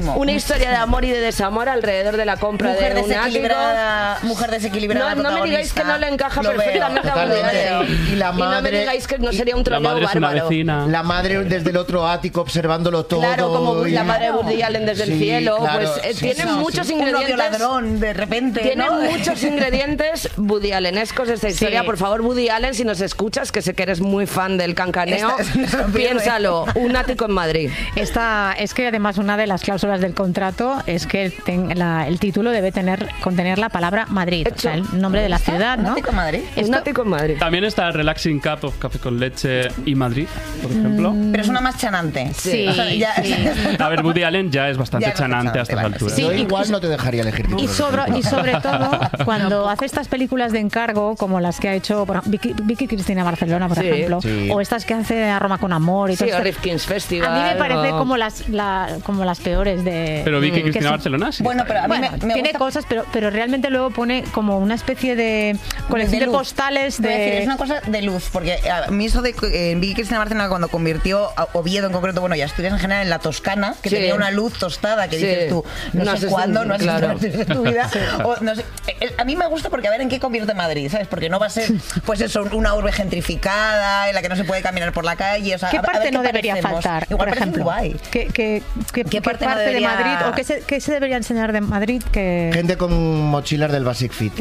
Una historia de amor y de desamor alrededor de la compra de un ático. Mujer desequilibrada. No me digáis que no le encaja perfectamente a Woody Allen. Y la madre, no me digáis que no sería un troleo bárbaro. La madre desde el otro ático observándolo todo. Claro, como la madre de Woody Allen desde el cielo. Claro, pues tiene muchos ingredientes. Un ladrón, de repente. Tiene muchos ingredientes Woody Allenescos esta historia. Por favor, Woody Allen, si nos escuchas, que sé que eres muy fan del cancaneo, piénsalo. Un ático en Madrid. Es que además una de las cláusulas del contrato es que el título debe contener la palabra Madrid, o sea, el nombre de la ciudad, ¿no? ¿Un ático en Madrid? Un ático en Madrid. También está Relaxing Cup of Café con Leche y Madrid, por ejemplo. Pero es una más chanante. Sí. O sea, A ver, Woody Allen ya es bastante chanante a estas alturas. Yo igual no te dejaría elegir. Y sobre todo, cuando hace estas películas de encargo, como las que ha hecho Vicky Cristina Barcelona, por ejemplo, o estas que hace a Roma con amor y todo o Rifkin's Festival. A mí me parece como las peores de... Pero Vicky Cristina Barcelona sí. Bueno, pero a mí me tiene gusta... cosas, pero realmente luego pone como una especie de colección de postales de... Es una cosa de luz, porque a mí eso de Vicky Cristina Barcelona, cuando convirtió a Oviedo en concreto, bueno, y Asturias en general, en la Toscana, que tenía una luz tostada, que dices tú, no sé cuándo, no has visto en tu vida. O, no sé, a mí me gusta porque a ver en qué convierte Madrid, ¿sabes? Porque no va a ser, pues eso, una urbe gentrificada en la que no se puede caminar por la calle. O sea, ¿qué parte no debería faltar, igual por ejemplo? ¿Qué parte no debería... de Madrid? ¿O qué se debería enseñar de Madrid? Gente con mochilas del Basic Fit.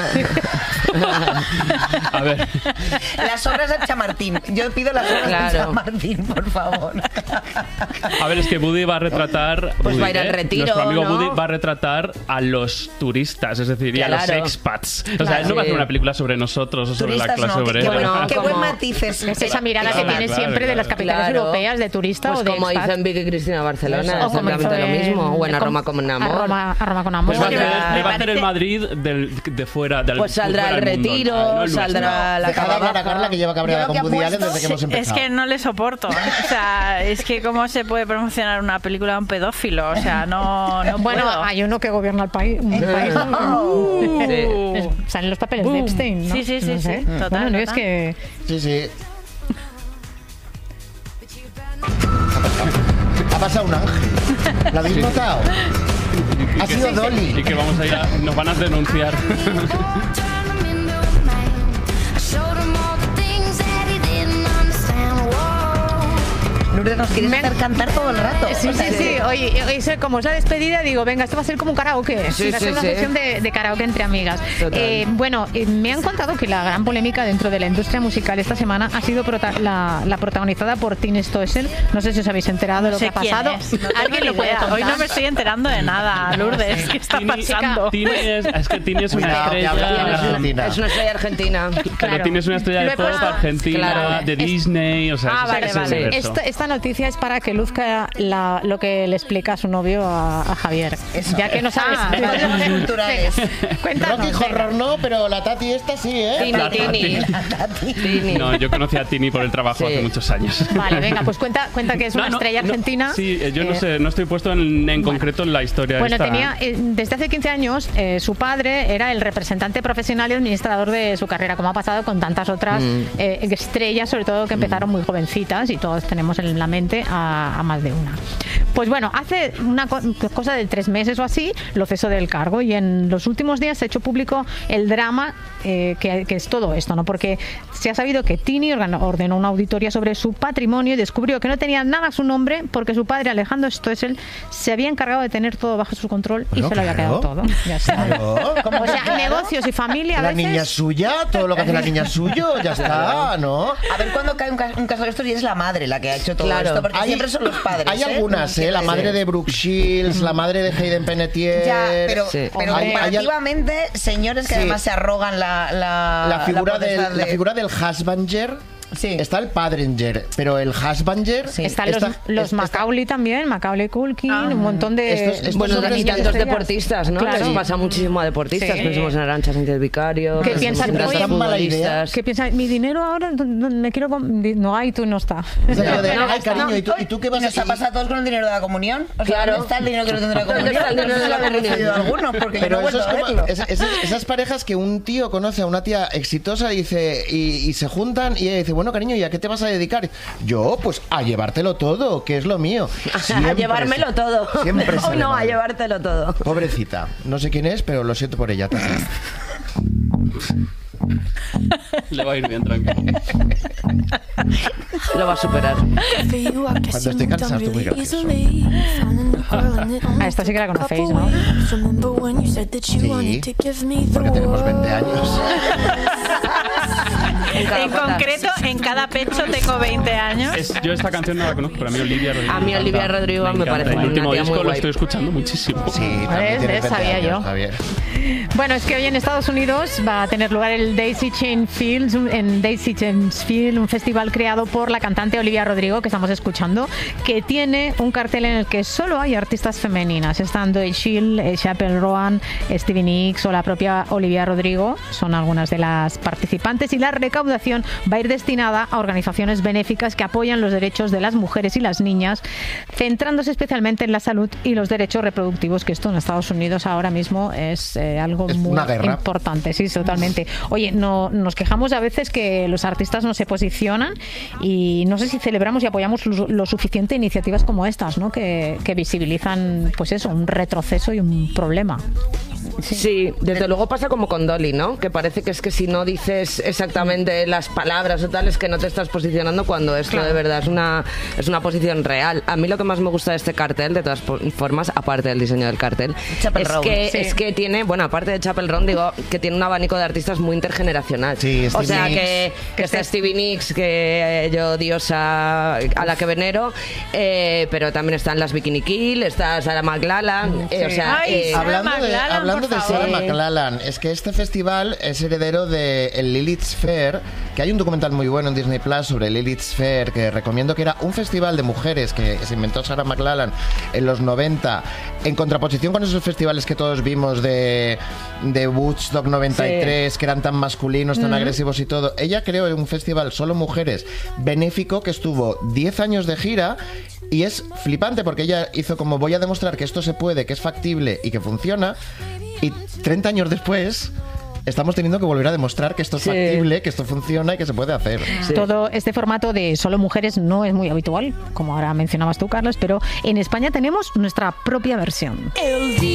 A ver. Las obras de Chamartín. Yo pido las obras de Chamartín, por favor. A ver, es que Woody va a retratar... Pues Woody, va a ir al retiro, nuestro amigo ¿no? Woody va a retratar a los turistas, es decir, y a los expats. O sea, él no va a hacer una película sobre nosotros o sobre turistas, la clase obrera. Qué buen matiz es esa mirada que tiene siempre de las capitales europeas de turista pues o de como expat. hizo en Vicky Cristina Barcelona, o como exactamente lo mismo. O en A Roma con amor. A Roma con amor. Pues va a hacer el Madrid de fuera. Pues saldrá el retiro, saldrá la cabra Carla, que lleva cabreada con Woody Allen desde que hemos empezado. Es que no le soporto. O sea, es que cómo se puede promocionar una película de un pedófilo. O sea, no bueno, puedo. hay uno que gobierna el país. Salen los papeles de Epstein, ¿no? Sí, no sé. total. Bueno, no es que... Sí. Ha pasado un ángel. ¿La habéis notado? Ha sido Dolly. Y que vamos a ir nos van a denunciar. Lourdes, nos quieres hacer cantar todo el rato. Sí. Oye, como es la despedida, digo, venga, esto va a ser como un karaoke. Va a ser una sesión de karaoke entre amigas. Bueno, me han contado que la gran polémica dentro de la industria musical esta semana ha sido la protagonizada por Tini Stoessel. No sé si os habéis enterado de lo que ha pasado. ¿Alguien lo puede contar? Hoy no me estoy enterando de nada, Lourdes. ¿Qué está pasando? Es que Tini es una estrella argentina. Es una estrella argentina. Pero Tini es una estrella de pop argentina, de Disney. O sea, vale. Esta noticia es para que luzca lo que le explica a su novio a Javier. Eso. Ya que no sabes. Culturales. Cuéntanos. Rocky Horror no, pero la Tati esta sí, ¿eh? Tini. No, yo conocí a Tini por el trabajo hace muchos años. Vale, venga, pues cuenta que es una estrella argentina. Sí, yo no sé, no estoy puesto en concreto en la historia. Bueno, desde hace 15 años su padre era el representante profesional y administrador de su carrera, como ha pasado con tantas otras estrellas, sobre todo que empezaron muy jovencitas, y todos tenemos en la mente a más de una. Pues bueno, hace una cosa de 3 meses o así lo cesó del cargo, y en los últimos días se ha hecho público el drama que es todo esto, ¿no? Porque se ha sabido que Tini ordenó una auditoría sobre su patrimonio y descubrió que no tenía nada a su nombre porque su padre, Alejandro Stoessel, se había encargado de tener todo bajo su control y se lo había quedado todo. Ya está. O sea, negocios y familia a la veces... niña es suya, todo lo que hace la niña es suyo, ya está, ¿no? A ver cuándo cae un caso de estos y es la madre la que ha hecho todo esto, porque siempre son los padres. Hay algunas, la madre de Brooke Shields, la madre de Hayden Panettiere. Ya, pero comparativamente, señores que además se arrogan la figura del husbanger. Sí. Está el Padringer, pero el Husbanger... Sí. Están los Macaulay también, Macaulay Culkin, un montón de... Bueno, y tantos deportistas, ¿no? Claro. Les pasa muchísimo a deportistas. Pensemos en Arantxa Sánchez Vicario. ¿Qué piensan? ¿Qué piensan? Mi dinero ahora me quiero... No, ahí tú no está. Ay, cariño, ¿y tú qué vas a hacer? ¿Nos ha pasado a todos con el dinero de la comunión? O sea, ¿dónde está el dinero que no tendrá la comunión? ¿Dónde está el dinero de la comunión? Algunos, porque yo no vuelvo a verlo. Esas parejas que un tío conoce a una tía exitosa y se juntan y ella dice, bueno, cariño, ¿y a qué te vas a dedicar? Yo, pues a llevártelo todo, que es lo mío. A llevármelo todo. Siempre O no, a llevártelo todo. Pobrecita. No sé quién es, pero lo siento por ella también. Le va a ir bien, tranquilo. Lo va a superar. Cuando esté cansado, estoy muy gracioso. A esta sí que la conocéis, ¿no? Sí, porque tenemos 20 años. En concreto, en cada pecho tengo 20 años. Yo esta canción no la conozco, pero a mí Olivia Rodrigo. A mí Olivia Rodrigo me parece el último una tía disco muy lo guay. estoy escuchando muchísimo. Sí, también tienes 20 sabía años, yo. Javier. Bueno, es que hoy en Estados Unidos va a tener lugar el Daisy Chain Fields, un festival creado por la cantante Olivia Rodrigo, que estamos escuchando, que tiene un cartel en el que solo hay artistas femeninas. Están Doyle Shield, Chappell Roan, Stevie Nicks o la propia Olivia Rodrigo. Son algunas de las participantes, y la recaudación va a ir destinada a organizaciones benéficas que apoyan los derechos de las mujeres y las niñas, centrándose especialmente en la salud y los derechos reproductivos, que esto en Estados Unidos ahora mismo es algo muy importante. Sí, totalmente. Oye, nos quejamos a veces que los artistas no se posicionan, y no sé si celebramos y apoyamos lo suficiente iniciativas como estas, ¿no? Que visibilizan, pues eso, un retroceso y un problema. Sí, desde luego pasa como con Dolly, ¿no? Que parece que es que si no dices exactamente las palabras o tal, es que no te estás posicionando, cuando esto de verdad es una posición real. A mí lo que más me gusta de este cartel, de todas formas, aparte del diseño del cartel, es que tiene, bueno, aparte de Chappell Roan, digo, que tiene un abanico de artistas muy intergeneracional. Sí, o sea, que está Stevie Nicks, que yo diosa a la que venero, pero también están las Bikini Kill, está Sarah McLachlan, o sea... Hablando de Sarah McLachlan, es que este festival es heredero del Lilith's Fair, que hay un documental muy bueno en Disney Plus sobre Lilith's Fair, que recomiendo, que era un festival de mujeres que se inventó Sarah McLachlan en los 90, en contraposición con esos festivales que todos vimos de Woodstock 93, que eran tan masculinos, tan agresivos y todo. Ella creó un festival solo mujeres, benéfico, que estuvo 10 años de gira. Y es flipante porque ella hizo como, voy a demostrar que esto se puede, que es factible y que funciona. Y 30 años después estamos teniendo que volver a demostrar que esto es factible, que esto funciona y que se puede hacer. Sí. Todo este formato de solo mujeres no es muy habitual, como ahora mencionabas tú, Carlos, pero en España tenemos nuestra propia versión.